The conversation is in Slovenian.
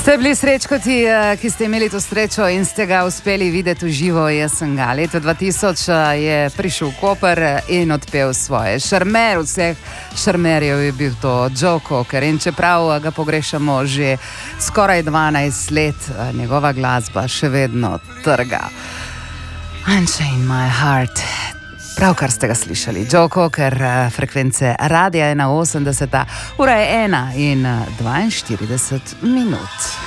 Ste bili srečkoti, ki ste imeli to srečo in ste ga uspeli videti v živo? Jaz sem ga. Leta 2000 je prišel v Koper in odpel svoje. Šarmer vseh šarmerjev je bil to Joe Cocker, in čeprav ga pogrešamo že skoraj 12 let, njegova glasba še vedno trga. Unchain my heart. Pravkar ste ga slišali. Joe Cocker, frekvence Radia 81, ura je 1:42 minut.